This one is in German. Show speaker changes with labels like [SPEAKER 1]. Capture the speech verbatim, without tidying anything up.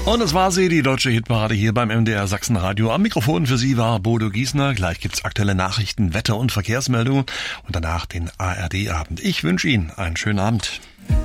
[SPEAKER 1] Und es war sie, die deutsche Hitparade hier beim M D R Sachsenradio. Am Mikrofon für Sie war Bodo Giesner. Gleich gibt's aktuelle Nachrichten, Wetter- und Verkehrsmeldungen und danach den A R D-Abend. Ich wünsche Ihnen einen schönen Abend.